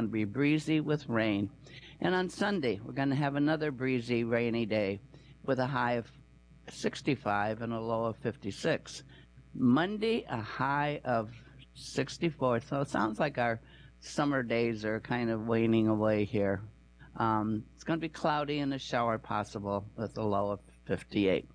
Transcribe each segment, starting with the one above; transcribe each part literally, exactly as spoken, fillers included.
going to be breezy with rain. And on Sunday, we're going to have another breezy, rainy day with a high of sixty-five and a low of fifty-six. Monday, a high of sixty-four. So it sounds like our summer days are kind of waning away here. Um, it's going to be cloudy and a shower possible with a low of fifty-eight.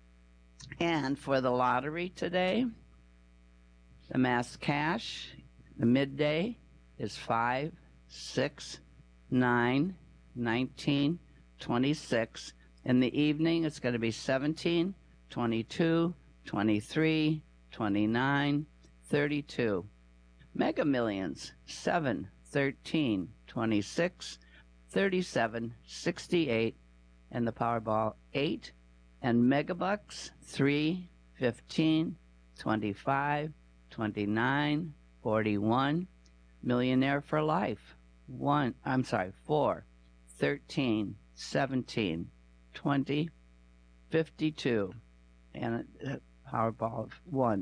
And for the lottery today, the mass cash, the midday is five, six, nine, nineteen, twenty-six. In the evening, it's going to be seventeen, twenty-two, twenty-three, twenty-nine, thirty-two. Mega Millions, seven, thirteen, twenty-six, thirty-seven, sixty-eight. And the Powerball, eight. And Megabucks, three, fifteen, twenty-five, twenty-nine, forty-one. Millionaire for Life, one, I'm sorry, four, thirteen, seventeen, twenty, fifty-two, and a Powerball of one.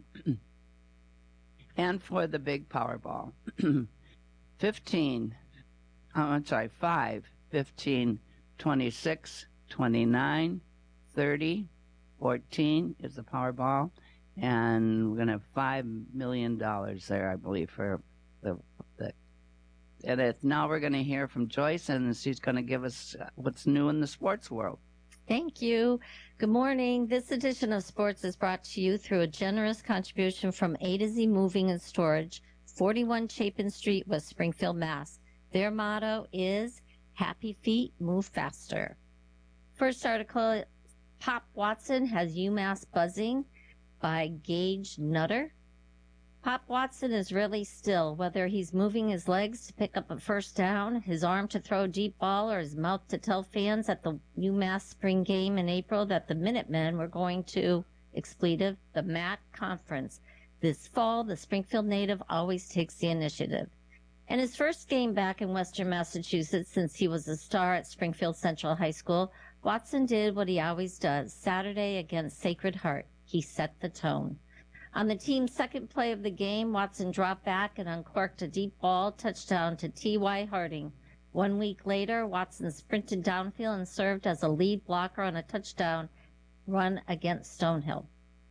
And for the big Powerball, fifteen, oh, I'm sorry, five, fifteen, twenty-six, twenty-nine, thirty, fourteen is the Powerball, and we're going to have five million dollars there, I believe, for the, the and it, now we're going to hear from Joyce, and she's going to give us what's new in the sports world. Thank you. Good morning. This edition of Sports is brought to you through a generous contribution from A to Z Moving and Storage, forty-one Chapin Street, West Springfield, Mass. Their motto is Happy Feet Move Faster. First article, Pop Watson has UMass buzzing by Gage Nutter. Pop Watson is really still, whether he's moving his legs to pick up a first down, his arm to throw a deep ball, or his mouth to tell fans at the UMass spring game in April that the Minutemen were going to, expletive, the M A C conference. This fall, the Springfield native always takes the initiative. In his first game back in Western Massachusetts since he was a star at Springfield Central High School, Watson did what he always does, Saturday against Sacred Heart. He set the tone. On the team's second play of the game, Watson dropped back and uncorked a deep ball touchdown to T Y. Harding. One week later, Watson sprinted downfield and served as a lead blocker on a touchdown run against Stonehill.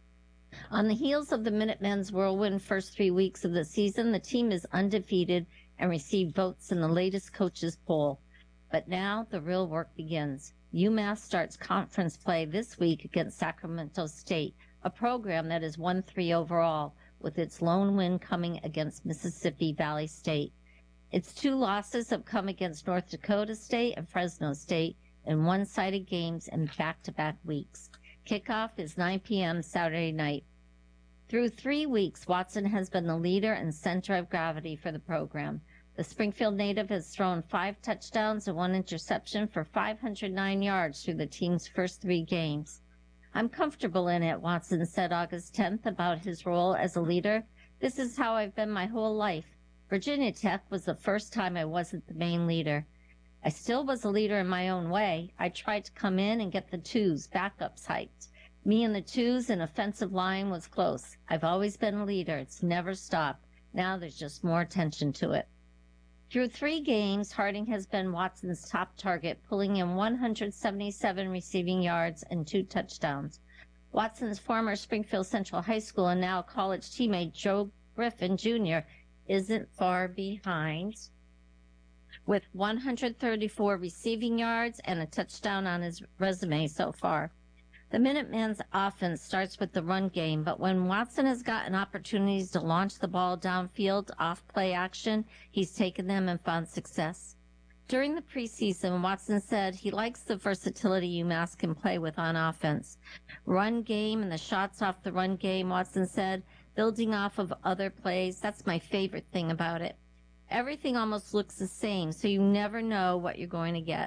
On the heels of the Minutemen's whirlwind first three weeks of the season, the team is undefeated and received votes in the latest coaches poll. But now the real work begins. UMass starts conference play this week against Sacramento State, a program that is one three overall, with its lone win coming against Mississippi Valley State. Its two losses have come against North Dakota State and Fresno State in one-sided games in back-to-back weeks. Kickoff is nine p.m. Saturday night. Through three weeks, Watson has been the leader and center of gravity for the program. The Springfield native has thrown five touchdowns and one interception for five hundred nine yards through the team's first three games. I'm comfortable in it, Watson said August tenth about his role as a leader. This is how I've been my whole life. Virginia Tech was the first time I wasn't the main leader. I still was a leader in my own way. I tried to come in and get the twos, backups hyped. Me and the twos and offensive line was close. I've always been a leader. It's never stopped. Now there's just more attention to it. Through three games, Harding has been Watson's top target, pulling in one hundred seventy-seven receiving yards and two touchdowns. Watson's former Springfield Central High School and now college teammate Joe Griffin Junior isn't far behind, with one hundred thirty-four receiving yards and a touchdown on his resume so far. The Minutemen's offense starts with the run game, but when Watson has gotten opportunities to launch the ball downfield off play action, he's taken them and found success. During the preseason, Watson said he likes the versatility UMass can play with on offense. Run game and the shots off the run game, Watson said, building off of other plays, that's my favorite thing about it. Everything almost looks the same, so you never know what you're going to get.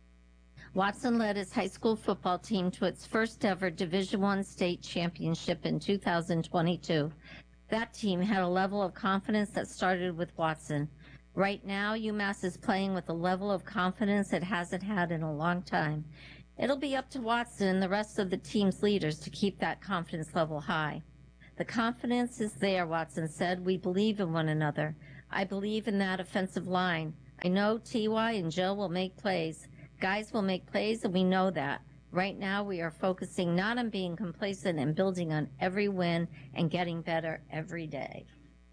Watson led his high school football team to its first ever Division I state championship in two thousand twenty-two. That team had a level of confidence that started with Watson. Right now, UMass is playing with a level of confidence it hasn't had in a long time. It'll be up to Watson and the rest of the team's leaders to keep that confidence level high. The confidence is there, Watson said. We believe in one another. I believe in that offensive line. I know T Y and Joe will make plays. Guys will make plays, and we know that. Right now, we are focusing not on being complacent and building on every win and getting better every day.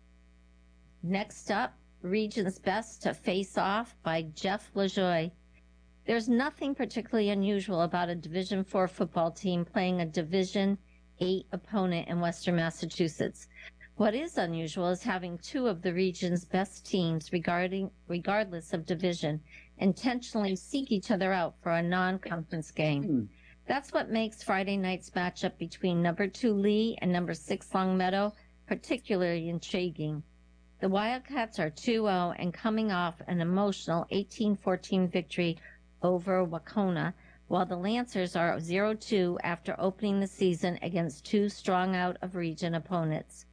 Next up, Region's Best to Face Off by Jeff LaJoie. There's nothing particularly unusual about a Division four football team playing a Division eight opponent in Western Massachusetts. What is unusual is having two of the region's best teams, regarding, regardless of division, intentionally seek each other out for a non-conference game. Mm. That's what makes Friday night's matchup between number two Lee and number six Longmeadow particularly intriguing. The Wildcats are two oh and coming off an emotional eighteen fourteen victory over Wacona, while the Lancers are zero two after opening the season against two strong out-of-region opponents.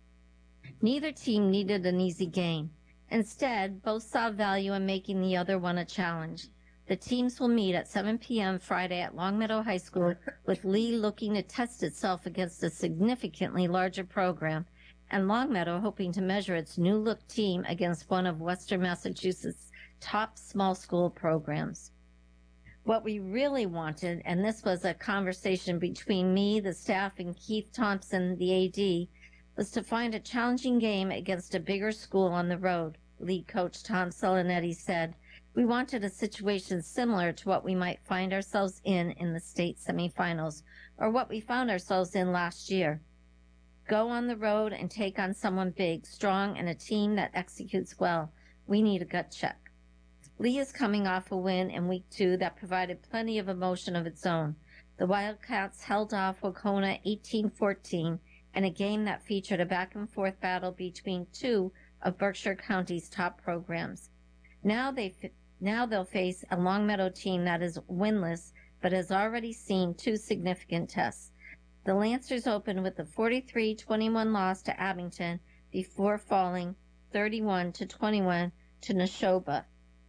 Neither team needed an easy game. Instead, both saw value in making the other one a challenge. The teams will meet at seven p.m. Friday at Longmeadow High School, with Lee looking to test itself against a significantly larger program, and Longmeadow hoping to measure its new-look team against one of Western Massachusetts' top small school programs. What we really wanted, and this was a conversation between me, the staff, and Keith Thompson, the A D, was to find a challenging game against a bigger school on the road, lead coach Tom Salinetti said. We wanted a situation similar to what we might find ourselves in in the state semifinals, or what we found ourselves in last year. Go on the road and take on someone big, strong, and a team that executes well. We need a gut check. Lee is coming off a win in week two that provided plenty of emotion of its own. The Wildcats held off Wacona eighteen fourteen in a game that featured a back-and-forth battle between two of Berkshire County's top programs. Now, they, now they'll face a Longmeadow team that is winless but has already seen two significant tests. The Lancers opened with a forty-three twenty-one loss to Abington before falling thirty-one to twenty-one to Neshoba.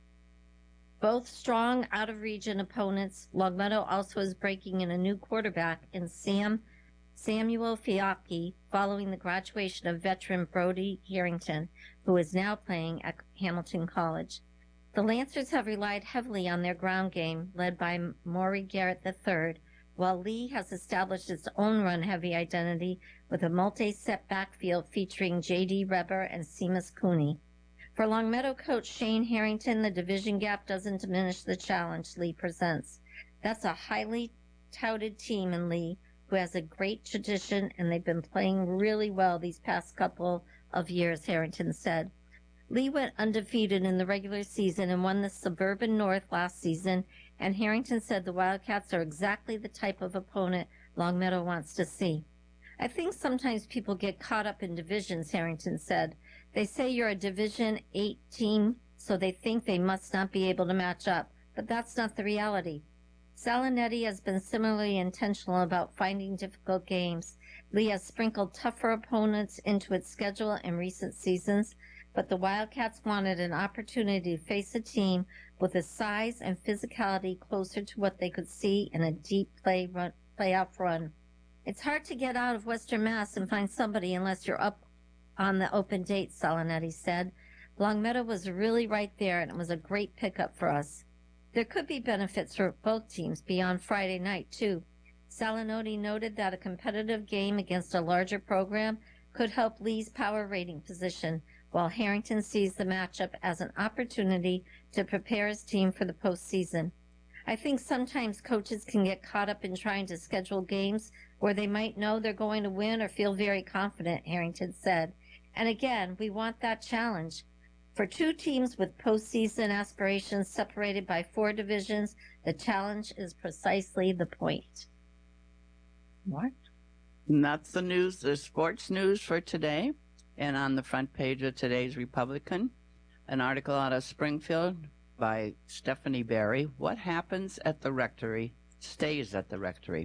Both strong out-of-region opponents, Longmeadow also is breaking in a new quarterback in Sam Samuel Fiocchi following the graduation of veteran Brody Harrington, who is now playing at Hamilton College. The Lancers have relied heavily on their ground game, led by Maury Garrett the third, while Lee has established its own run-heavy identity with a multi-set backfield featuring J D Reber and Seamus Cooney. For Longmeadow coach Shane Harrington, the division gap doesn't diminish the challenge Lee presents. That's a highly touted team in Lee, who has a great tradition, and they've been playing really well these past couple of years, Harrington said. Lee went undefeated in the regular season and won the Suburban North last season, and Harrington said the Wildcats are exactly the type of opponent Longmeadow wants to see. I think sometimes people get caught up in divisions, Harrington said. They say you're a Division eight team, so they think they must not be able to match up, but that's not the reality. Salinetti has been similarly intentional about finding difficult games. Lee has sprinkled tougher opponents into its schedule in recent seasons, but the Wildcats wanted an opportunity to face a team with a size and physicality closer to what they could see in a deep play run, playoff run. It's hard to get out of Western Mass and find somebody unless you're up on the open date, Salinetti said. Longmeadow was really right there, and it was a great pickup for us. There could be benefits for both teams beyond Friday night, too. Salinetti noted that a competitive game against a larger program could help Lee's power rating position, while Harrington sees the matchup as an opportunity to prepare his team for the postseason. I think sometimes coaches can get caught up in trying to schedule games where they might know they're going to win or feel very confident, Harrington said. And again, we want that challenge. For two teams with postseason aspirations separated by four divisions, the challenge is precisely the point. What? And that's the news, the sports news for today. And on the front page of today's Republican, an article out of Springfield by Stephanie Berry. What happens at the rectory stays at the rectory.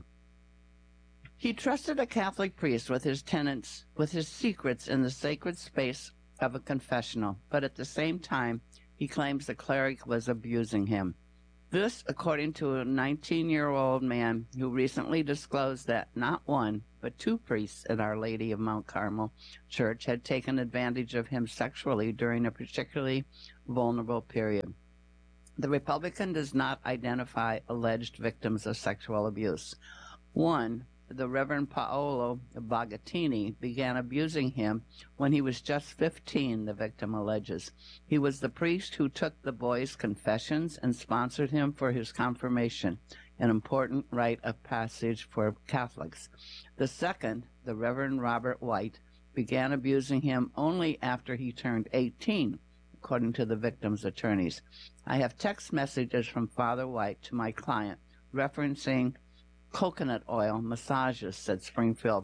He trusted a Catholic priest with his tenets, with his secrets in the sacred space of a confessional, but at the same time, he claims the cleric was abusing him. This, according to a nineteen-year-old man who recently disclosed that not one, but two priests at Our Lady of Mount Carmel Church had taken advantage of him sexually during a particularly vulnerable period. The Republican does not identify alleged victims of sexual abuse. One, the Reverend Paolo Bagatini, began abusing him when he was just fifteen, the victim alleges. He was the priest who took the boy's confessions and sponsored him for his confirmation, an important rite of passage for Catholics. The second, the Reverend Robert White, began abusing him only after he turned eighteen, according to the victim's attorneys. I have text messages from Father White to my client referencing coconut oil massages, said Springfield.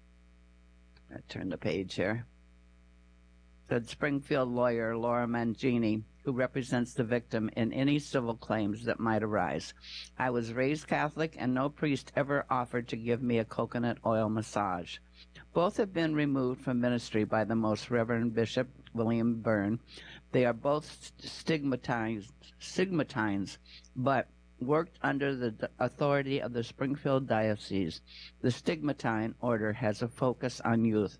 I turn the page here. Said Springfield lawyer Laura Mangini, who represents the victim in any civil claims that might arise. I was raised Catholic, and no priest ever offered to give me a coconut oil massage. Both have been removed from ministry by the Most Reverend Bishop William Byrne. They are both stigmatized, stigmatines, but worked under the authority of the Springfield Diocese. The stigmatine order has a focus on youth.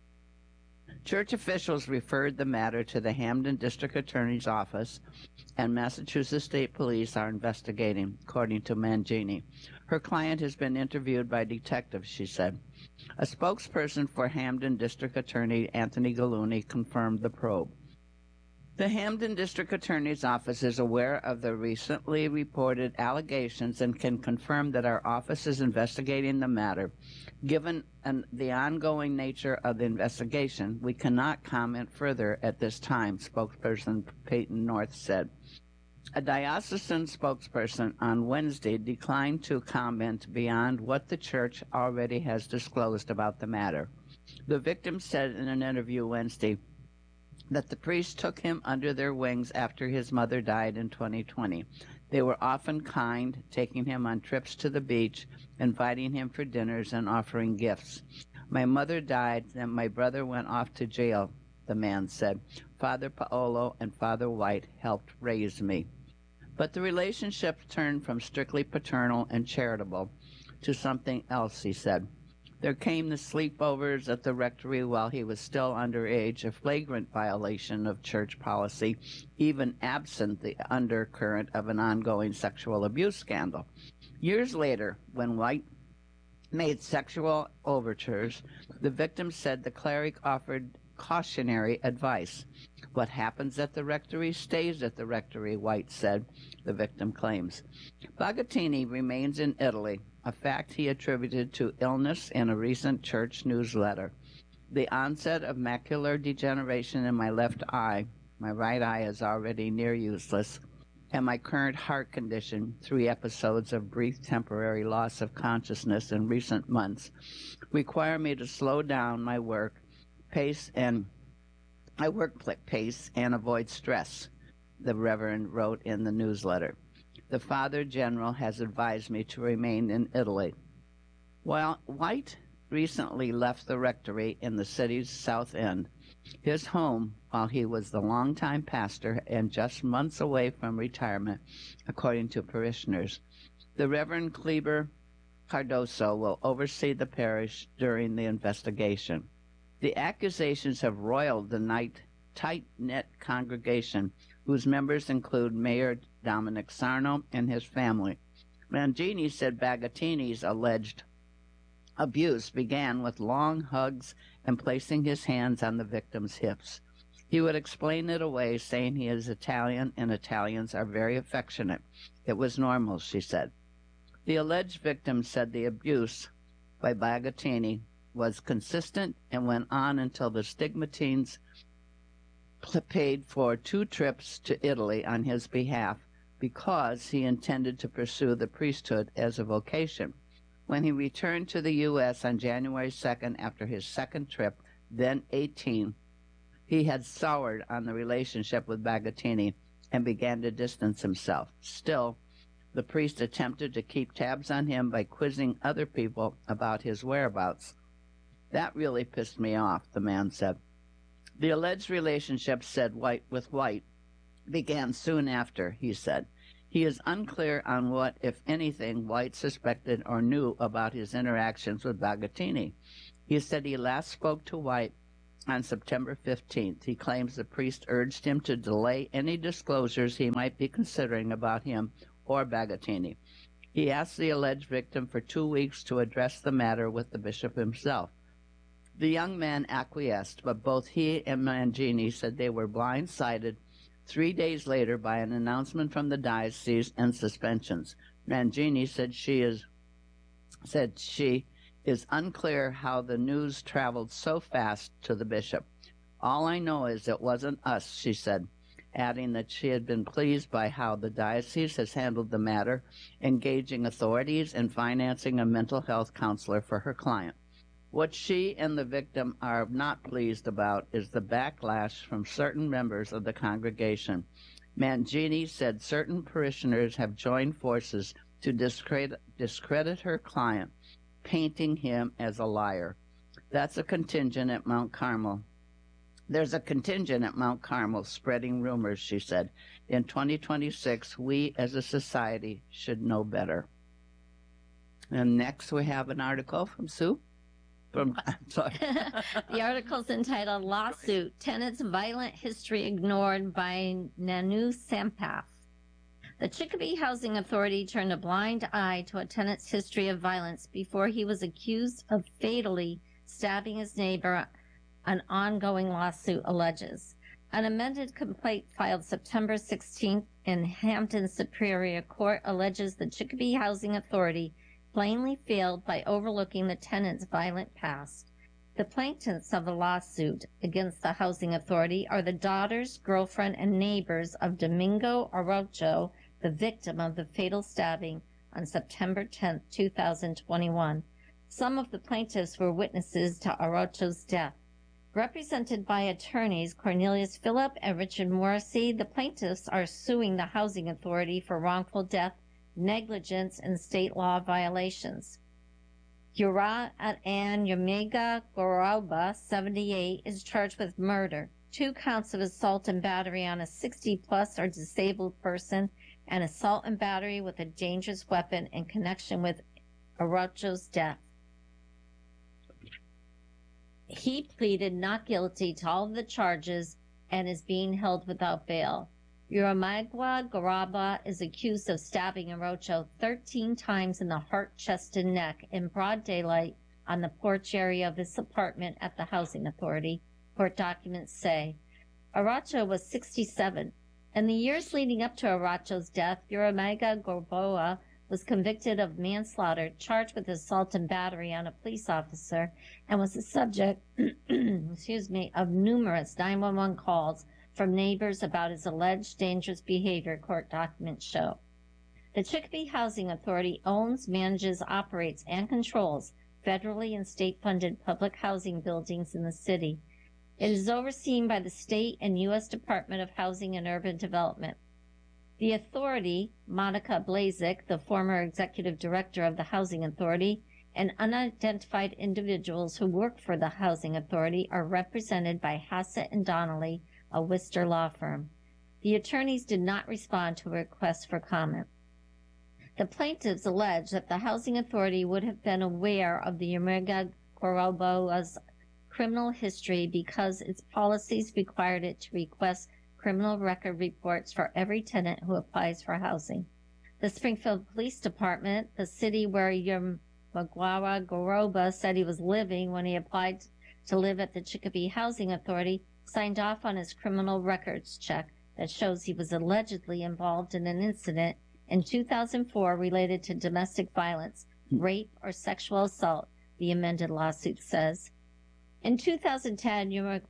Church officials referred the matter to the Hamden District Attorney's Office, and Massachusetts State Police are investigating, according to Mangini. Her client has been interviewed by detectives, she said. A spokesperson for Hamden District Attorney Anthony Gallooni confirmed the probe. The Hamden District Attorney's Office is aware of the recently reported allegations and can confirm that our office is investigating the matter. Given an, the ongoing nature of the investigation, we cannot comment further at this time, spokesperson Peyton North said. A diocesan spokesperson on Wednesday declined to comment beyond what the church already has disclosed about the matter. The victim said in an interview Wednesday that the priest took him under their wings after his mother died in twenty twenty. They were often kind, taking him on trips to the beach, inviting him for dinners, and offering gifts. My mother died, and my brother went off to jail, the man said. Father Paolo and Father White helped raise me. But the relationship turned from strictly paternal and charitable to something else, he said. There came the sleepovers at the rectory while he was still underage, a flagrant violation of church policy, even absent the undercurrent of an ongoing sexual abuse scandal. Years later, when White made sexual overtures, the victim said the cleric offered cautionary advice. What happens at the rectory stays at the rectory, White said, the victim claims. Bagatini remains in Italy, a fact he attributed to illness in a recent church newsletter. The onset of macular degeneration in my left eye, my right eye is already near useless, and my current heart condition, three episodes of brief temporary loss of consciousness in recent months, require me to slow down my work pace and my work pace and avoid stress, the Reverend wrote in the newsletter. The Father General has advised me to remain in Italy. While White recently left the rectory in the city's south end, his home while he was the longtime pastor and just months away from retirement, according to parishioners. The Reverend Kleber Cardoso will oversee the parish during the investigation. The accusations have roiled the night, tight-knit congregation, whose members include Mayor Dominic Sarno and his family. Mangini said Bagatini's alleged abuse began with long hugs and placing his hands on the victim's hips. He would explain it away, saying he is Italian and Italians are very affectionate. It was normal, she said. The alleged victim said the abuse by Bagatini was consistent and went on until the stigmatines paid for two trips to Italy on his behalf because he intended to pursue the priesthood as a vocation. When he returned to the U S on January second after his second trip, then eighteen, he had soured on the relationship with Bagatini and began to distance himself. Still, the priest attempted to keep tabs on him by quizzing other people about his whereabouts. That really pissed me off, the man said. The alleged relationship said White with White began soon after, he said. He is unclear on what, if anything, White suspected or knew about his interactions with Bagatini. He said he last spoke to White on September fifteenth. He claims the priest urged him to delay any disclosures he might be considering about him or Bagatini. He asked the alleged victim for two weeks to address the matter with the bishop himself. The young man acquiesced, but both he and Mangini said they were blindsided three days later by an announcement from the diocese and suspensions. Mangini said she is said she is unclear how the news traveled so fast to the bishop. All I know is it wasn't us, she said, adding that she had been pleased by how the diocese has handled the matter, engaging authorities and financing a mental health counselor for her client. What she and the victim are not pleased about is the backlash from certain members of the congregation. Mangini said certain parishioners have joined forces to discredit, discredit her client, painting him as a liar. That's a contingent at Mount Carmel. There's a contingent at Mount Carmel spreading rumors, she said. In twenty twenty-six, we as a society should know better. And next we have an article from Sue. From, sorry. The article's entitled Lawsuit, Tenants' Violent History Ignored by Nanu Sampath. The Chicopee Housing Authority turned a blind eye to a tenant's history of violence before he was accused of fatally stabbing his neighbor, an ongoing lawsuit alleges. An amended complaint filed September sixteenth in Hampton Superior Court alleges the Chicopee Housing Authority plainly failed by overlooking the tenant's violent past. The plaintiffs of the lawsuit against the Housing Authority are the daughters, girlfriend, and neighbors of Domingo Araujo, the victim of the fatal stabbing on September tenth, two thousand twenty-one. Some of the plaintiffs were witnesses to Araujo's death. Represented by attorneys Cornelius Phillip and Richard Morrissey, the plaintiffs are suing the Housing Authority for wrongful death, negligence, and state law violations. Yura and Yomega Goroba, seventy-eight, is charged with murder, two counts of assault and battery on a sixty-plus or disabled person, and assault and battery with a dangerous weapon in connection with Araujo's death. He pleaded not guilty to all of the charges and is being held without bail. Uramagua Garaba is accused of stabbing Araujo thirteen times in the heart, chest, and neck in broad daylight on the porch area of his apartment at the Housing Authority, court documents say. Araujo was sixty-seven. In the years leading up to Araujo's death, Uramaga Gorboa was convicted of manslaughter, charged with assault and battery on a police officer, and was the subject excuse me, of numerous nine one one calls from neighbors about his alleged dangerous behavior, court documents show. The Chicopee Housing Authority owns, manages, operates, and controls federally and state-funded public housing buildings in the city. It is overseen by the state and U S Department of Housing and Urban Development. The authority, Monica Blazik, the former executive director of the Housing Authority, and unidentified individuals who work for the Housing Authority are represented by Hassett and Donnelly, a Worcester law firm. The attorneys did not respond to a request for comment. The plaintiffs allege that the Housing Authority would have been aware of the Yomega Goroboa's criminal history because its policies required it to request criminal record reports for every tenant who applies for housing. The Springfield Police Department, the city where Yomagua Goroba said he was living when he applied to live at the Chicopee Housing Authority, signed off on his criminal records check that shows he was allegedly involved in an incident in two thousand four related to domestic violence, rape, or sexual assault, the amended lawsuit says. In two thousand ten,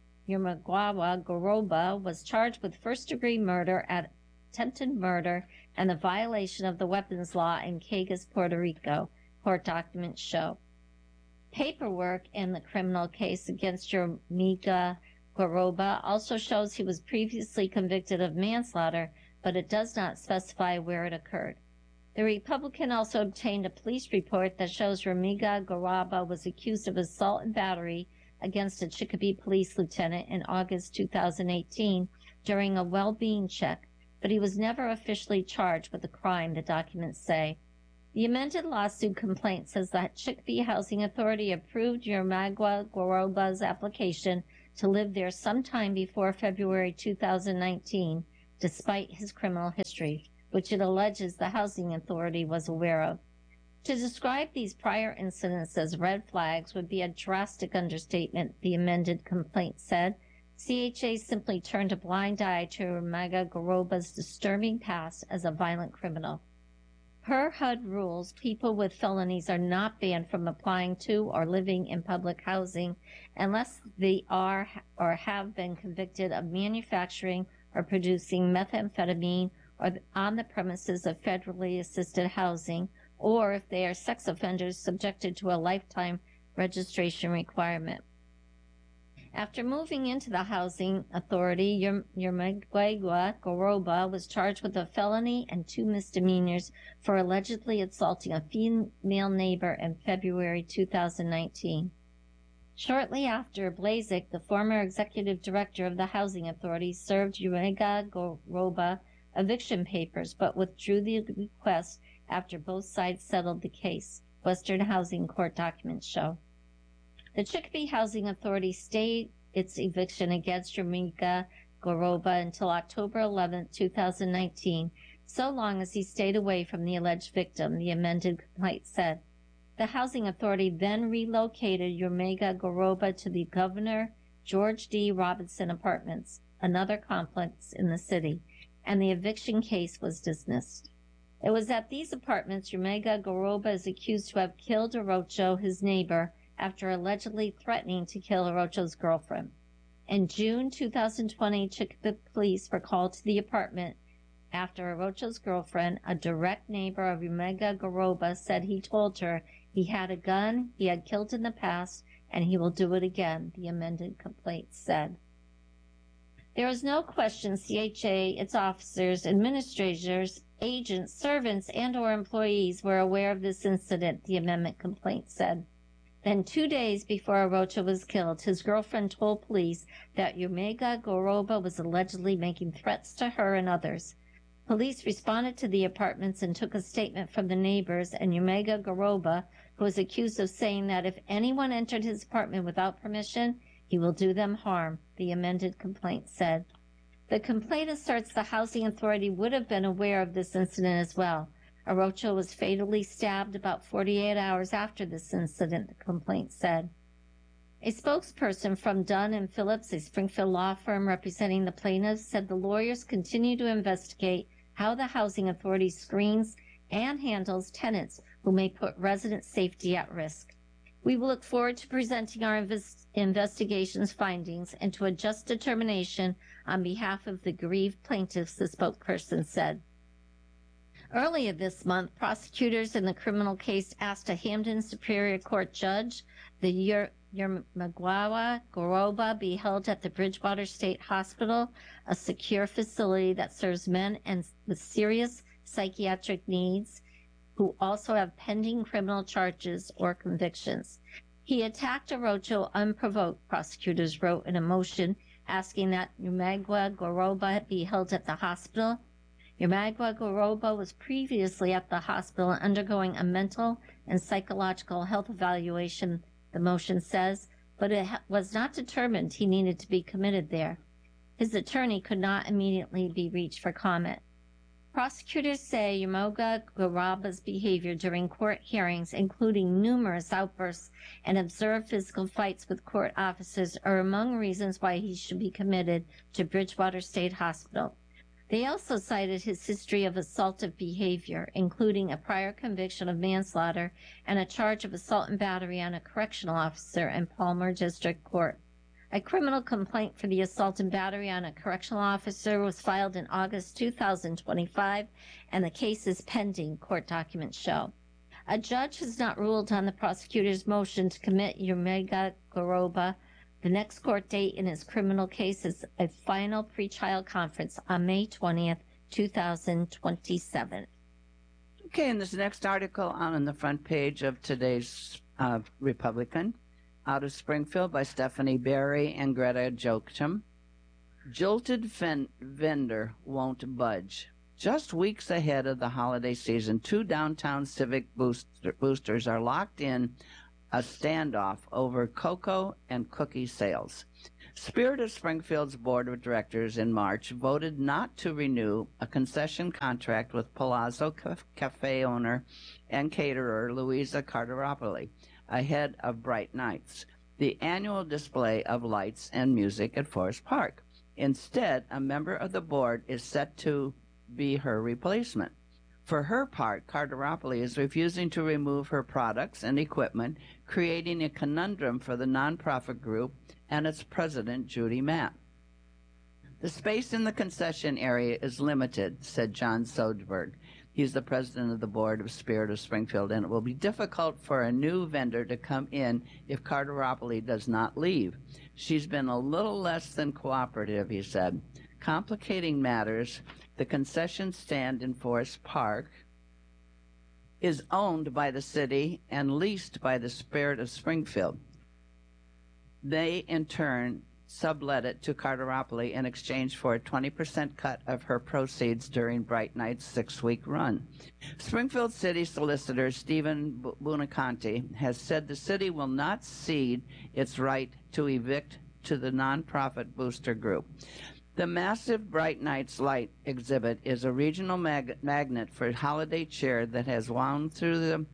Yomagua Goroba was charged with first-degree murder, attempted murder, and the violation of the weapons law in Caguas, Puerto Rico, court documents show. Paperwork in the criminal case against Yomega Goroba also shows he was previously convicted of manslaughter, but it does not specify where it occurred. The Republican also obtained a police report that shows Yomega Goroba was accused of assault and battery against a Chicopee police lieutenant in August two thousand eighteen during a well-being check, but he was never officially charged with the crime, the documents say. The amended lawsuit complaint says that Chicopee Housing Authority approved Yomagua Goroba's application to live there sometime before February two thousand nineteen, despite his criminal history, which it alleges the Housing Authority was aware of. To describe these prior incidents as red flags would be a drastic understatement, the amended complaint said. C H A simply turned a blind eye to Yurmaga Goroba's disturbing past as a violent criminal. Per H U D rules, people with felonies are not banned from applying to or living in public housing unless they are or have been convicted of manufacturing or producing methamphetamine or on the premises of federally assisted housing, or if they are sex offenders subjected to a lifetime registration requirement. After moving into the Housing Authority, Yurmaga Goroba was charged with a felony and two misdemeanors for allegedly assaulting a female neighbor in February two thousand nineteen. Shortly after, Blazek, the former executive director of the Housing Authority, served Yurmaga Goroba eviction papers but withdrew the request after both sides settled the case, Western Housing Court documents show. The Chicopee Housing Authority stayed its eviction against Yurmaga Goroba until October eleventh, two thousand nineteen, so long as he stayed away from the alleged victim, the amended complaint said. The Housing Authority then relocated Yurmaga Goroba to the Governor George D. Robinson Apartments, another complex in the city, and the eviction case was dismissed. It was at these apartments Yurmaga Goroba is accused to have killed Orocho, his neighbor, after allegedly threatening to kill Orocho's girlfriend. In June two thousand twenty, Chicopee police were called to the apartment after Orocho's girlfriend, a direct neighbor of Yurmaga Goroba, said he told her he had a gun, he had killed in the past, and he will do it again, the amended complaint said. There is no question C H A, its officers, administrators, agents, servants, and or employees were aware of this incident, the amendment complaint said. Then two days before Orocho was killed, his girlfriend told police that Yurmaga Goroba was allegedly making threats to her and others. Police responded to the apartments and took a statement from the neighbors, and Yurmaga Goroba, who was accused of saying that if anyone entered his apartment without permission, he will do them harm, the amended complaint said. The complaint asserts the Housing Authority would have been aware of this incident as well. Orocho was fatally stabbed about forty-eight hours after this incident, the complaint said. A spokesperson from Dunn and Phillips, a Springfield law firm representing the plaintiffs, said the lawyers continue to investigate how the Housing Authority screens and handles tenants who may put resident safety at risk. We will look forward to presenting our invest- investigation's findings and to a just determination on behalf of the grieved plaintiffs, the spokesperson said. Earlier this month, prosecutors in the criminal case asked a Hampden Superior Court judge the Yurmaga Goroba be held at the Bridgewater State Hospital, a secure facility that serves men and with serious psychiatric needs who also have pending criminal charges or convictions. He attacked Orocho unprovoked, prosecutors wrote in a motion asking that Yurmaga Goroba be held at the hospital. Yurmaga Goroba was previously at the hospital undergoing a mental and psychological health evaluation, the motion says, but it was not determined he needed to be committed there. His attorney could not immediately be reached for comment. Prosecutors say Yurmaga Goroba's behavior during court hearings, including numerous outbursts and observed physical fights with court officers, are among reasons why he should be committed to Bridgewater State Hospital. They also cited his history of assaultive behavior, including a prior conviction of manslaughter and a charge of assault and battery on a correctional officer in Palmer District Court. A criminal complaint for the assault and battery on a correctional officer was filed in August two thousand twenty-five, and the case is pending, court documents show. A judge has not ruled on the prosecutor's motion to commit Yurmaga Goroba. The next court date in his criminal case is a final pretrial conference on May twentieth, two thousand twenty-seven. Okay, and this next article on the front page of today's uh, Republican, out of Springfield by Stephanie Berry and Greta Jochum. Jilted fen- vendor won't budge. Just weeks ahead of the holiday season, two downtown Civic booster- boosters are locked in a standoff over cocoa and cookie sales. Spirit of Springfield's board of directors in March voted not to renew a concession contract with Palazzo Cafe owner and caterer Louisa Carteropoli ahead of Bright Nights, the annual display of lights and music at Forest Park. Instead, a member of the board is set to be her replacement. For her part, Carteropoli is refusing to remove her products and equipment, creating a conundrum for the nonprofit group and its president, Judy Matt. The space in the concession area is limited, said John Sodberg. He's the president of the board of Spirit of Springfield, and it will be difficult for a new vendor to come in if Carteropoli does not leave. She's been a little less than cooperative, he said. Complicating matters, the concession stand in Forest Park is owned by the city and leased by the Spirit of Springfield. They, in turn, sublet it to Carteropoli in exchange for a twenty percent cut of her proceeds during Bright Night's six-week run. Springfield City Solicitor Stephen Buonaconti has said the city will not cede its right to evict to the nonprofit Booster Group. The massive Bright Nights light exhibit is a regional mag- magnet for holiday cheer that has wound through the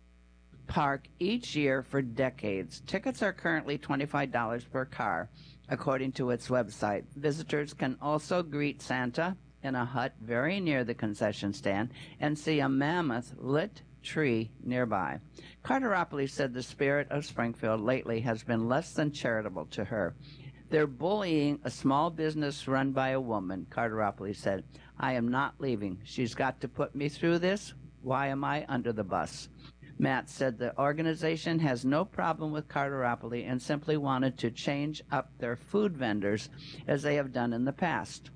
park each year for decades. Tickets are currently twenty-five dollars per car, according to its website. Visitors can also greet Santa in a hut very near the concession stand and see a mammoth lit tree nearby. Carteropoli said the Spirit of Springfield lately has been less than charitable to her. They're bullying a small business run by a woman, Carteropoli said. I am not leaving. She's got to put me through this. Why am I under the bus? Matt said the organization has no problem with Carteropoli and simply wanted to change up their food vendors as they have done in the past.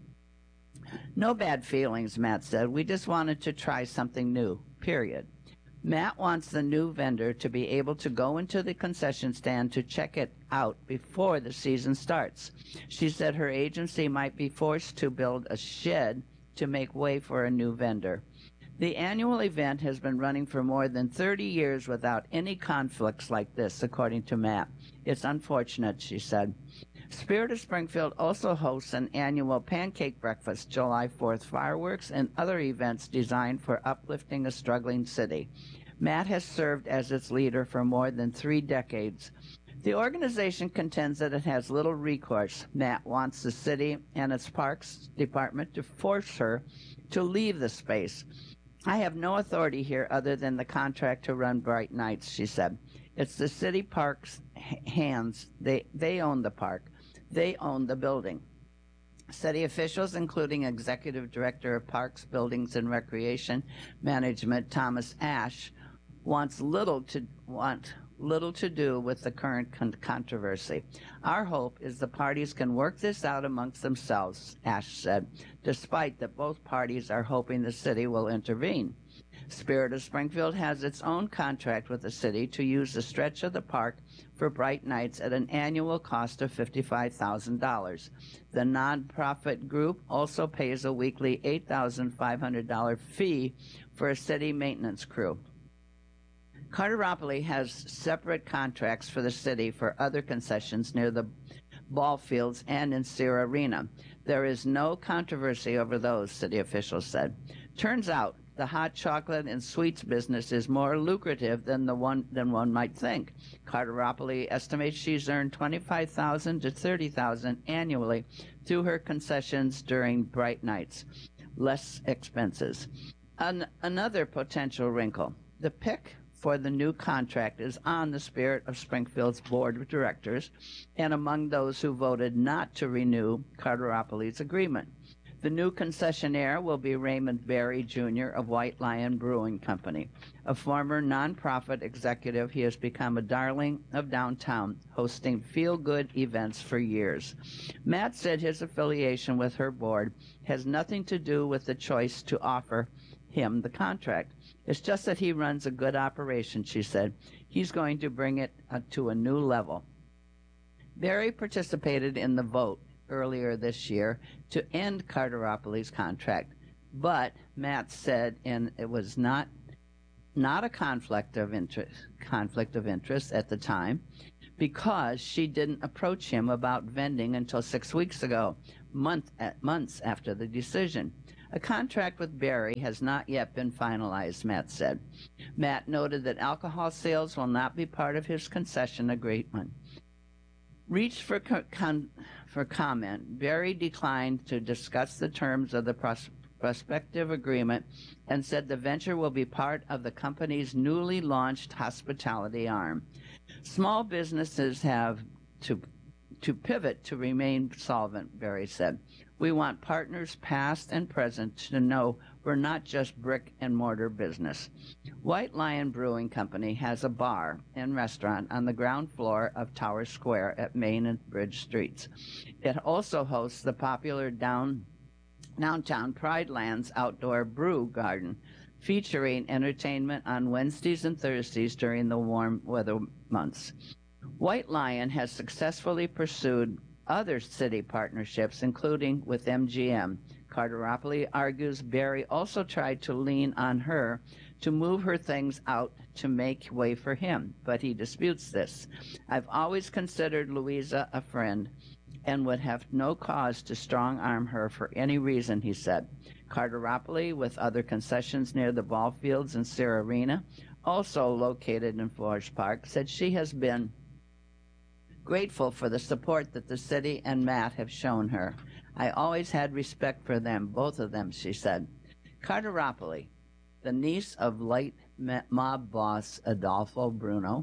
No bad feelings, Matt said. We just wanted to try something new, period. Matt wants the new vendor to be able to go into the concession stand to check it out before the season starts. She said her agency might be forced to build a shed to make way for a new vendor. The annual event has been running for more than thirty years without any conflicts like this, according to Matt. It's unfortunate, she said. Spirit of Springfield also hosts an annual pancake breakfast, July fourth fireworks, and other events designed for uplifting a struggling city. Matt has served as its leader for more than three decades. The organization contends that it has little recourse. Matt wants the city and its parks department to force her to leave the space. I have no authority here other than the contract to run Bright Nights, she said. It's the city park's hands. They, they own the park. They own the building. City officials, including Executive Director of Parks, Buildings, and Recreation Management, Thomas Ash, wants little to want little to do with the current con- controversy. Our hope is the parties can work this out amongst themselves, Ash said, despite that both parties are hoping the city will intervene. Spirit of Springfield has its own contract with the city to use the stretch of the park for Bright Nights at an annual cost of fifty-five thousand dollars. The nonprofit group also pays a weekly eight thousand five hundred dollars fee for a city maintenance crew. Carteropoli has separate contracts for the city for other concessions near the ball fields and in Sear Arena. There is no controversy over those, city officials said. Turns out the hot chocolate and sweets business is more lucrative than the one than one might think. Carteropoli estimates she's earned twenty-five thousand dollars to thirty thousand dollars annually through her concessions during Bright Nights. Less expenses. An- another potential wrinkle. The pick for the new contract is on the Spirit of Springfield's board of directors and among those who voted not to renew Carteropoli's agreement. The new concessionaire will be Raymond Berry, Junior of White Lion Brewing Company. A former nonprofit executive, he has become a darling of downtown, hosting feel-good events for years. Matt said his affiliation with her board has nothing to do with the choice to offer him the contract. It's just that he runs a good operation, she said. He's going to bring it uh, to a new level. Berry participated in the vote earlier this year to end Carteropoli's contract, but Matt said and it was not not a conflict of interest conflict of interest at the time. because she didn't approach him about vending until six weeks ago, month at months after the decision. A contract with Barry has not yet been finalized, Matt said. Matt noted that alcohol sales will not be part of his concession agreement. Reached for, con- for comment, Barry declined to discuss the terms of the pros- prospective agreement and said the venture will be part of the company's newly launched hospitality arm. Small businesses have to, to pivot to remain solvent, Barry said. We want partners past and present to know we're not just brick and mortar business. White Lion Brewing Company has a bar and restaurant on the ground floor of Tower Square at Main and Bridge Streets. It also hosts the popular down, downtown Pride Lands outdoor brew garden, featuring entertainment on Wednesdays and Thursdays during the warm weather months. White Lion has successfully pursued other city partnerships, including with M G M. Carteropoli argues Barry also tried to lean on her to move her things out to make way for him, but he disputes this. I've always considered Louisa a friend and would have no cause to strong-arm her for any reason, he said. Carteropoli, with other concessions near the ball fields and Sierra Arena, also located in Forest Park, said she has been grateful for the support that the city and Matt have shown her. I always had respect for them, both of them, she said. Carteropoli, the niece of late mob boss Adolfo Bruno,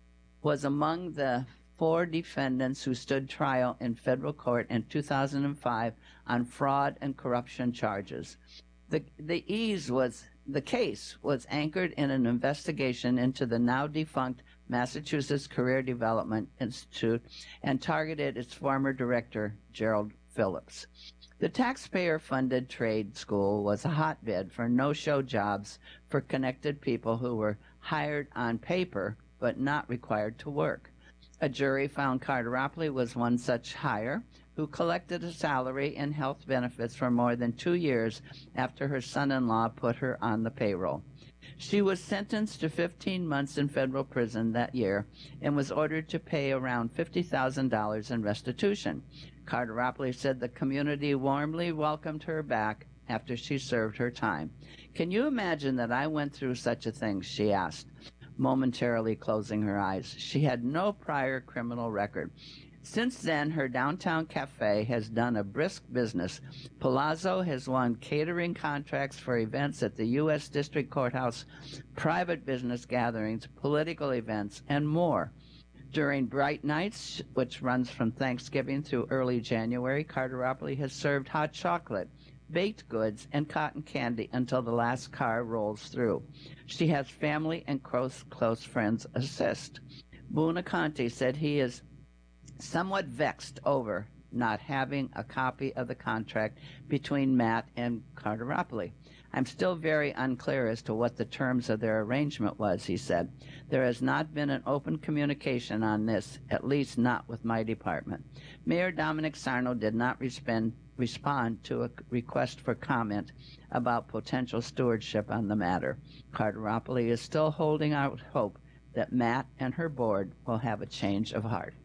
was among the four defendants who stood trial in federal court in two thousand five on fraud and corruption charges. The, the ease was the case was anchored in an investigation into the now defunct Massachusetts Career Development Institute and targeted its former director, Gerald Phillips. The taxpayer-funded trade school was a hotbed for no-show jobs for connected people who were hired on paper but not required to work. A jury found Carteropoli was one such hire who collected a salary and health benefits for more than two years after her son-in-law put her on the payroll. She was sentenced to fifteen months in federal prison that year and was ordered to pay around fifty thousand dollars in restitution. Carteropoli said the community warmly welcomed her back after she served her time. Can you imagine that I went through such a thing, she asked, momentarily closing her eyes. She had no prior criminal record. Since then, her downtown cafe has done a brisk business. Palazzo has won catering contracts for events at the U S District Courthouse, private business gatherings, political events, and more. During Bright Nights, which runs from Thanksgiving through early January, Carteropoli has served hot chocolate, baked goods, and cotton candy until the last car rolls through. She has family and close, close friends assist. Buonaconti said he is somewhat vexed over not having a copy of the contract between Matt and Carteropoli. I'm still very unclear as to what the terms of their arrangement was, he said. There has not been an open communication on this, at least not with my department. Mayor Dominic Sarno did not respond, respond to a request for comment about potential stewardship on the matter. Carteropoli is still holding out hope that Matt and her board will have a change of heart.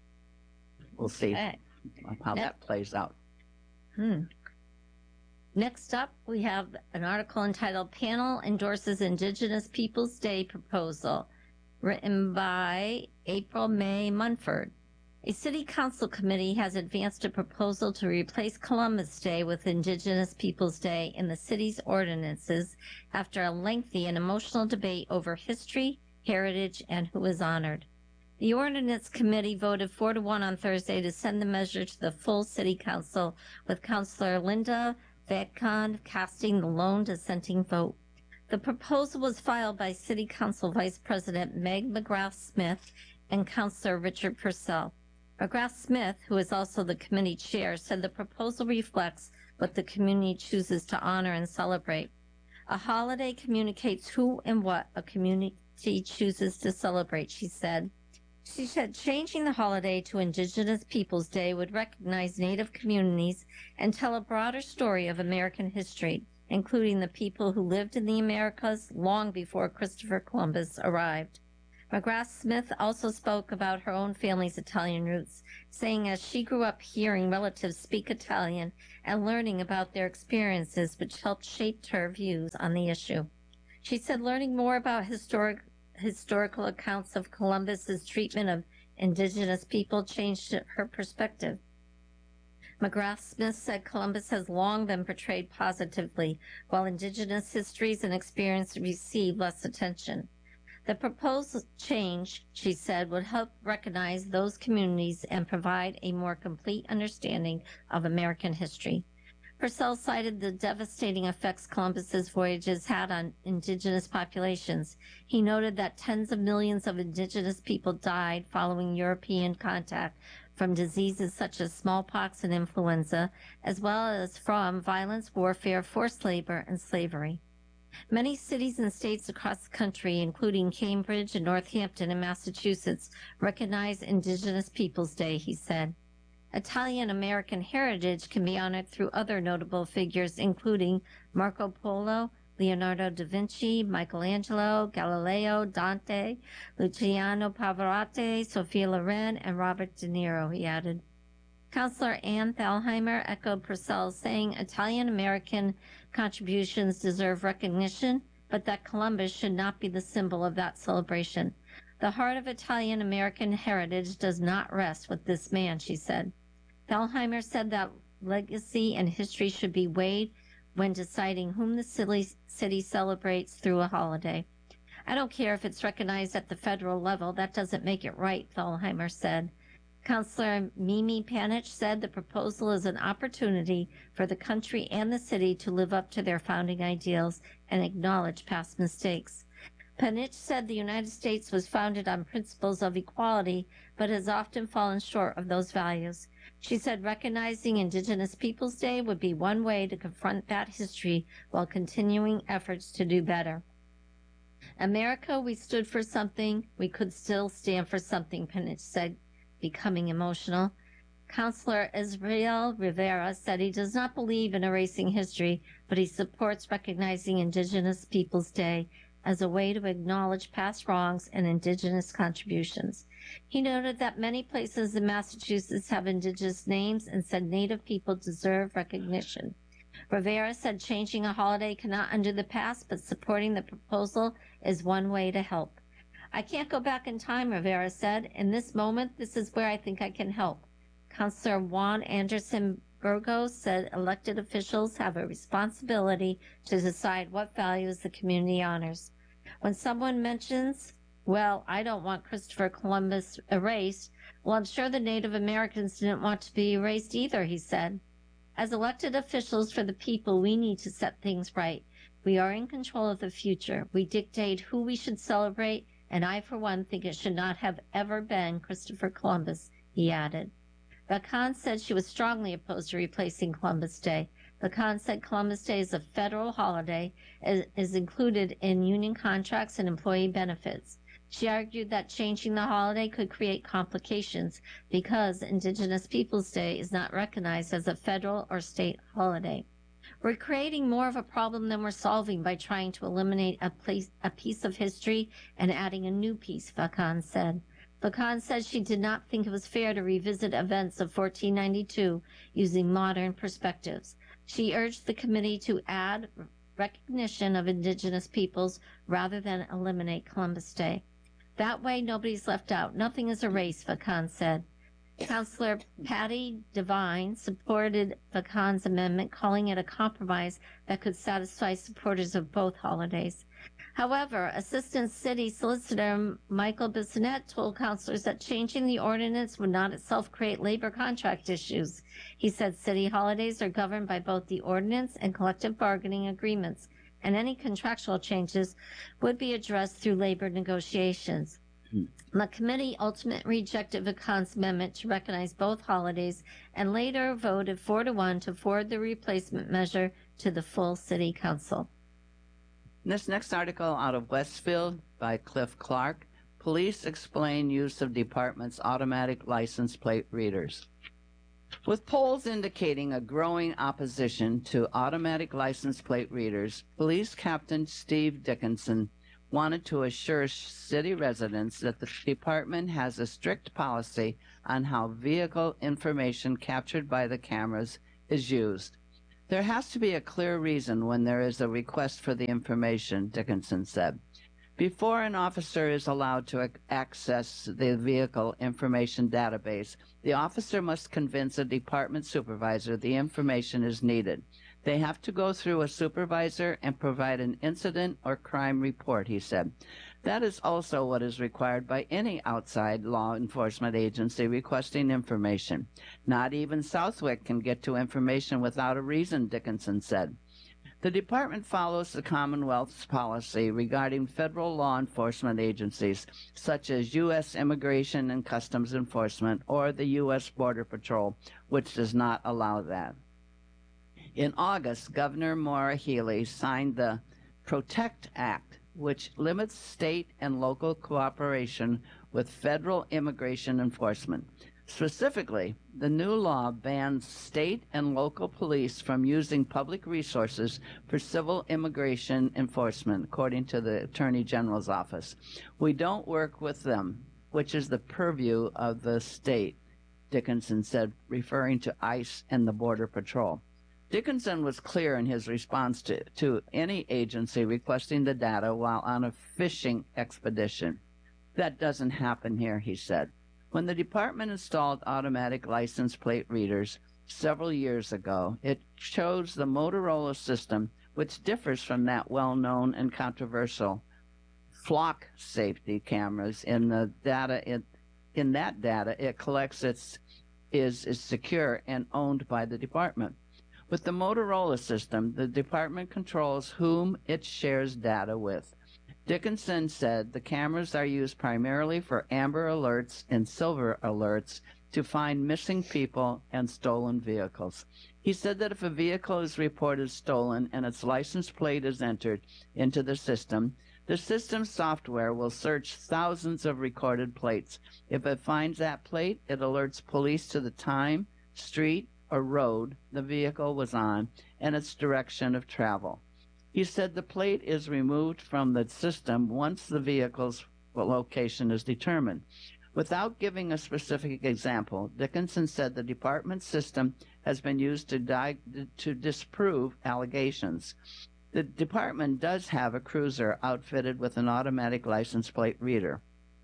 We'll see Okay. how Next. that plays out. Hmm. Next up, we have an article entitled Panel Endorses Indigenous Peoples Day Proposal, written by April May Munford. A city council committee has advanced a proposal to replace Columbus Day with Indigenous Peoples Day in the city's ordinances after a lengthy and emotional debate over history, heritage, and who is honored. The ordinance committee voted four to one on Thursday to send the measure to the full city council, with Councilor Linda Vatcon casting the lone dissenting vote. The proposal was filed by City Council Vice President Meg McGrath-Smith and Councilor Richard Purcell. McGrath-Smith, who is also the committee chair, said the proposal reflects what the community chooses to honor and celebrate. A holiday communicates who and what a community chooses to celebrate, she said. She said changing the holiday to Indigenous Peoples Day would recognize Native communities and tell a broader story of American history, including the people who lived in the Americas long before Christopher Columbus arrived. McGrath-Smith also spoke about her own family's Italian roots, saying as she grew up hearing relatives speak Italian and learning about their experiences, which helped shape her views on the issue. She said learning more about historic, historical accounts of Columbus's treatment of indigenous people changed her perspective. McGrath-Smith said Columbus has long been portrayed positively, while indigenous histories and experiences receive less attention. The proposed change, she said, would help recognize those communities and provide a more complete understanding of American history. Purcell cited the devastating effects Columbus's voyages had on indigenous populations. He noted that tens of millions of indigenous people died following European contact from diseases such as smallpox and influenza, as well as from violence, warfare, forced labor, and slavery. Many cities and states across the country, including Cambridge and Northampton in Massachusetts, recognize Indigenous Peoples Day, he said. Italian-American heritage can be honored through other notable figures, including Marco Polo, Leonardo da Vinci, Michelangelo, Galileo, Dante, Luciano Pavarotti, Sophia Loren, and Robert De Niro, he added. Councilor Ann Thalheimer echoed Purcell, saying Italian-American contributions deserve recognition, but that Columbus should not be the symbol of that celebration. The heart of Italian-American heritage does not rest with this man, she said. Thalheimer said that legacy and history should be weighed when deciding whom the city celebrates through a holiday. I don't care if it's recognized at the federal level. That doesn't make it right, Thalheimer said. Councilor Mimi Panich said the proposal is an opportunity for the country and the city to live up to their founding ideals and acknowledge past mistakes. Panich said the United States was founded on principles of equality, but has often fallen short of those values. She said recognizing Indigenous Peoples Day would be one way to confront that history while continuing efforts to do better. America, we stood for something. We could still stand for something, Panich said, becoming emotional. Councilor Israel Rivera said he does not believe in erasing history, but he supports recognizing Indigenous Peoples Day as a way to acknowledge past wrongs and Indigenous contributions. He noted that many places in Massachusetts have Indigenous names and said Native people deserve recognition. Rivera said changing a holiday cannot undo the past, but supporting the proposal is one way to help. I can't go back in time, Rivera said. In this moment, this is where I think I can help. Councilor Juan Anderson Burgos said elected officials have a responsibility to decide what values the community honors. When someone mentions, well, I don't want Christopher Columbus erased, well, I'm sure the Native Americans didn't want to be erased either, he said. As elected officials for the people, we need to set things right. We are in control of the future. We dictate who we should celebrate, and I, for one, think it should not have ever been Christopher Columbus, he added. Vacan said she was strongly opposed to replacing Columbus Day. Vacan said Columbus Day is a federal holiday, and is included in union contracts and employee benefits. She argued that changing the holiday could create complications because Indigenous Peoples Day is not recognized as a federal or state holiday. We're creating more of a problem than we're solving by trying to eliminate a, place, a piece of history and adding a new piece, Vacan said. Vacan said she did not think it was fair to revisit events of fourteen ninety-two using modern perspectives. She urged the committee to add recognition of Indigenous peoples rather than eliminate Columbus Day. That way, nobody's left out. Nothing is erased, Vacan said. Councilor Patty Devine supported Vacan's amendment, calling it a compromise that could satisfy supporters of both holidays. However, Assistant City Solicitor Michael Bissonette told councilors that changing the ordinance would not itself create labor contract issues. He said city holidays are governed by both the ordinance and collective bargaining agreements, and any contractual changes would be addressed through labor negotiations. The committee ultimately rejected Vacan's amendment to recognize both holidays and later voted four to one to forward the replacement measure to the full city council. This next article out of Westfield by Cliff Clark, police explain use of department's automatic license plate readers. With polls indicating a growing opposition to automatic license plate readers, Police Captain Steve Dickinson wanted to assure city residents that the department has a strict policy on how vehicle information captured by the cameras is used. There has to be a clear reason when there is a request for the information, Dickinson said. Before an officer is allowed to access the vehicle information database, the officer must convince a department supervisor the information is needed. They have to go through a supervisor and provide an incident or crime report, he said. That is also what is required by any outside law enforcement agency requesting information. Not even Southwick can get to information without a reason, Dickinson said. The department follows the Commonwealth's policy regarding federal law enforcement agencies, such as U S Immigration and Customs Enforcement or the U S Border Patrol, which does not allow that. In August, Governor Maura Healey signed the PROTECT Act, which limits state and local cooperation with federal immigration enforcement. Specifically, the new law bans state and local police from using public resources for civil immigration enforcement, according to the Attorney General's office. We don't work with them, which is the purview of the state, Dickinson said, referring to ICE and the Border Patrol. Dickinson was clear in his response to, to any agency requesting the data while on a fishing expedition. That doesn't happen here, he said. When the department installed automatic license plate readers several years ago, it chose the Motorola system, which differs from that well-known and controversial flock safety cameras. In the data, it, in that data, it collects its is is secure and owned by the department. With the Motorola system, the department controls whom it shares data with. Dickinson said the cameras are used primarily for amber alerts and silver alerts to find missing people and stolen vehicles. He said that if a vehicle is reported stolen and its license plate is entered into the system, the system's software will search thousands of recorded plates. If it finds that plate, it alerts police to the time, street, or road the vehicle was on and its direction of travel. He said the plate is removed from the system once the vehicle's location is determined. Without giving a specific example, Dickinson said the department's system has been used to, di- to disprove allegations. The department does have a cruiser outfitted with an automatic license plate reader.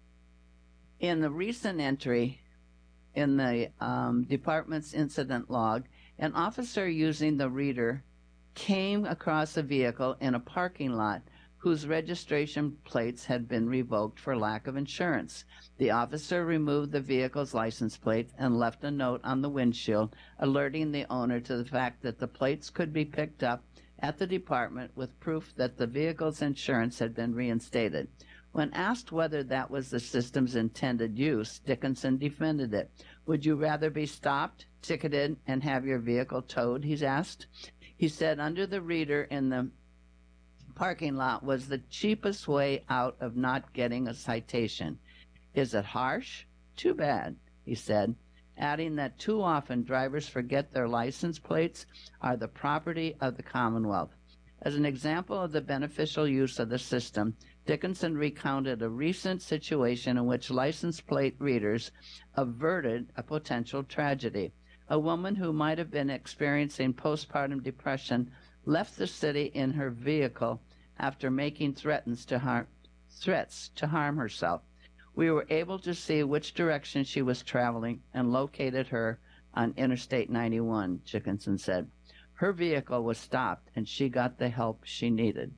In the recent entry in the um, department's incident log, an officer using the reader came across a vehicle in a parking lot whose registration plates had been revoked for lack of insurance. The officer removed the vehicle's license plates and left a note on the windshield alerting the owner to the fact that the plates could be picked up at the department with proof that the vehicle's insurance had been reinstated. When asked whether that was the system's intended use, Dickinson defended it. Would you rather be stopped, ticketed, and have your vehicle towed, he's asked. He said under the reader in the parking lot was the cheapest way out of not getting a citation. Is it harsh? Too bad, he said, adding that too often drivers forget their license plates are the property of the Commonwealth. As an example of the beneficial use of the system, Dickinson recounted a recent situation in which license plate readers averted a potential tragedy. A woman who might have been experiencing postpartum depression left the city in her vehicle after making threats to harm, threats to harm herself. We were able to see which direction she was traveling and located her on Interstate ninety-one, Dickinson said. Her vehicle was stopped and she got the help she needed.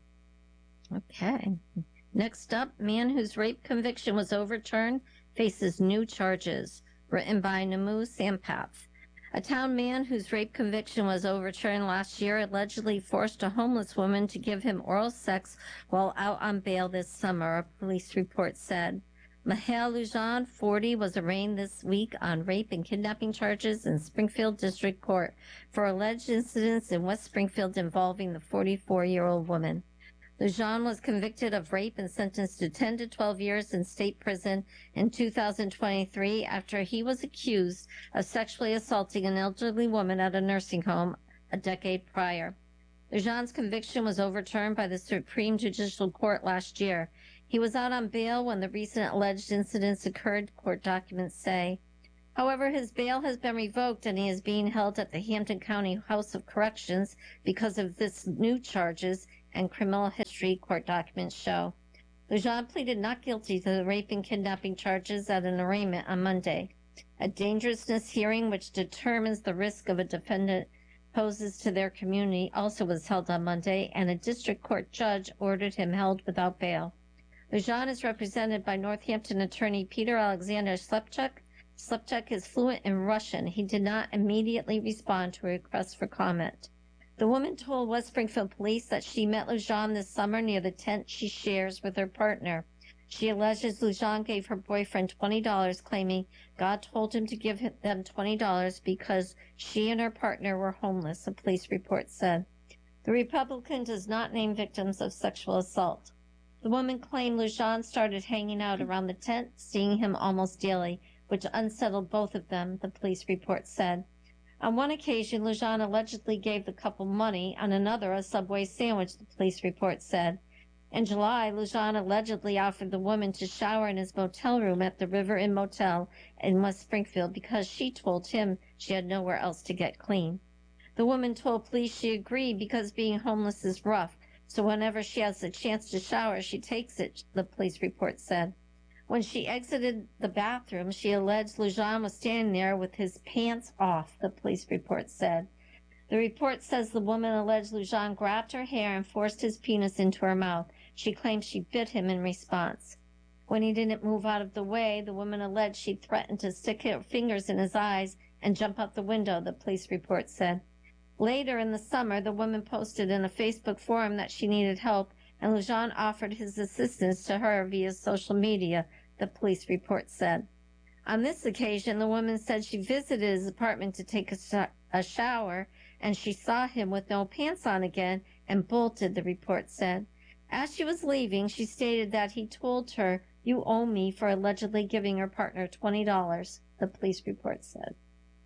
Okay. Next up, man whose rape conviction was overturned faces new charges. Written by Namu Sampath. A town man whose rape conviction was overturned last year allegedly forced a homeless woman to give him oral sex while out on bail this summer, a police report said. Mahail Lujan, forty, was arraigned this week on rape and kidnapping charges in Springfield District Court for alleged incidents in West Springfield involving the forty-four-year-old woman. Lujan was convicted of rape and sentenced to ten to twelve years in state prison in two thousand twenty-three after he was accused of sexually assaulting an elderly woman at a nursing home a decade prior. Lujan's conviction was overturned by the Supreme Judicial Court last year. He was out on bail when the recent alleged incidents occurred, court documents say. However, his bail has been revoked and he is being held at the Hampton County House of Corrections because of this new charges and criminal history, court documents show. Lujan pleaded not guilty to the rape and kidnapping charges at an arraignment on Monday. A dangerousness hearing, which determines the risk of a defendant poses to their community, also was held on Monday, and a district court judge ordered him held without bail. Lujan is represented by Northampton attorney Peter Alexander Slepchuk. Slepchuk is fluent in Russian. He did not immediately respond to a request for comment. The woman told West Springfield police that she met Lujan this summer near the tent she shares with her partner. She alleges Lujan gave her boyfriend twenty dollars, claiming God told him to give them twenty dollars because she and her partner were homeless, a police report said. The Republican does not name victims of sexual assault. The woman claimed Lujan started hanging out around the tent, seeing him almost daily, which unsettled both of them, the police report said. On one occasion, Lujan allegedly gave the couple money, on another a Subway sandwich, the police report said. In July, Lujan allegedly offered the woman to shower in his motel room at the River Inn Motel in West Springfield because she told him she had nowhere else to get clean. The woman told police she agreed because being homeless is rough, so whenever she has the chance to shower, she takes it, the police report said. When she exited the bathroom, she alleged Lujan was standing there with his pants off, the police report said. The report says the woman alleged Lujan grabbed her hair and forced his penis into her mouth. She claims she bit him in response. When he didn't move out of the way, the woman alleged she threatened to stick her fingers in his eyes and jump out the window, the police report said. Later in the summer, the woman posted in a Facebook forum that she needed help, and Lujan offered his assistance to her via social media, the police report said. On this occasion, the woman said she visited his apartment to take a, sh- a shower, and she saw him with no pants on again and bolted, the report said. As she was leaving, she stated that he told her, "You owe me," for allegedly giving her partner twenty dollars, the police report said.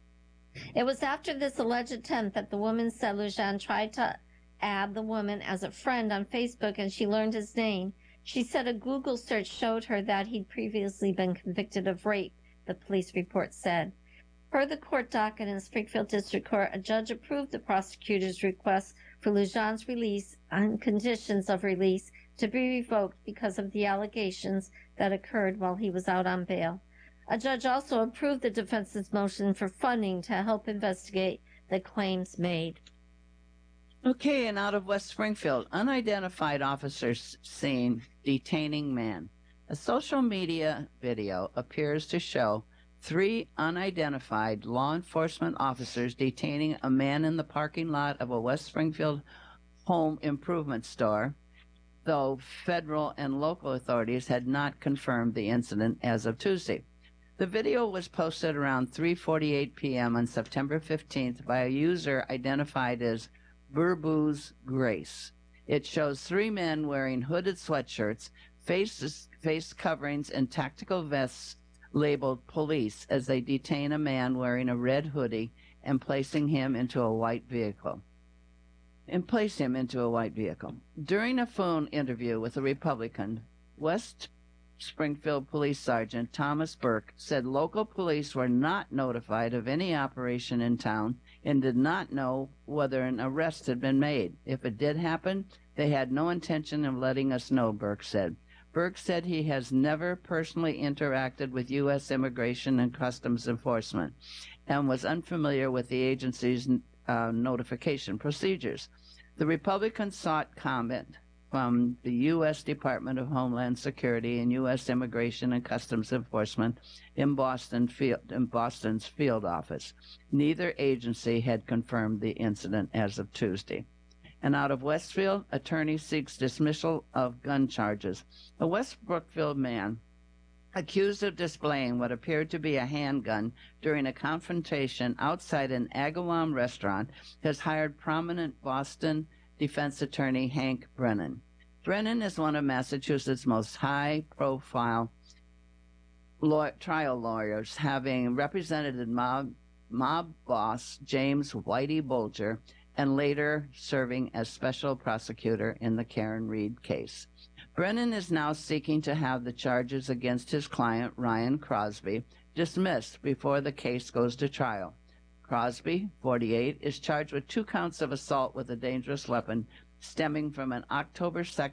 It was after this alleged attempt that the woman said Lujan tried to add the woman as a friend on Facebook and she learned his name. She said a Google search showed her that he'd previously been convicted of rape, the police report said. Per the court docket in Springfield District Court, a judge approved the prosecutor's request for Lujan's release on conditions of release to be revoked because of the allegations that occurred while he was out on bail. A judge also approved the defense's motion for funding to help investigate the claims made. Okay, and out of West Springfield, unidentified officers seen detaining man. A social media video appears to show three unidentified law enforcement officers detaining a man in the parking lot of a West Springfield home improvement store, though federal and local authorities had not confirmed the incident as of Tuesday. The video was posted around three forty-eight p.m. on September fifteenth by a user identified as Burboos Grace. It shows three men wearing hooded sweatshirts, faces, face coverings, and tactical vests labeled police as they detain a man wearing a red hoodie and placing him into a white vehicle. And place him into a white vehicle. During a phone interview with a Republican, West Springfield Police Sergeant Thomas Burke said local police were not notified of any operation in town and did not know whether an arrest had been made. If it did happen, they had no intention of letting us know, Burke said. Burke said he has never personally interacted with U S Immigration and Customs Enforcement and was unfamiliar with the agency's uh, notification procedures. The Republican sought comment from the U S Department of Homeland Security and U S Immigration and Customs Enforcement in Boston field, in Boston's field office. Neither agency had confirmed the incident as of Tuesday. And out of Westfield, attorney seeks dismissal of gun charges. A West Brookfield man accused of displaying what appeared to be a handgun during a confrontation outside an Agawam restaurant has hired prominent Boston defense attorney Hank Brennan. Brennan is one of Massachusetts' most high-profile law- trial lawyers, having represented mob, mob boss James Whitey Bulger and later serving as special prosecutor in the Karen Reed case. Brennan is now seeking to have the charges against his client, Ryan Crosby, dismissed before the case goes to trial. Crosby, forty-eight, is charged with two counts of assault with a dangerous weapon stemming from an October second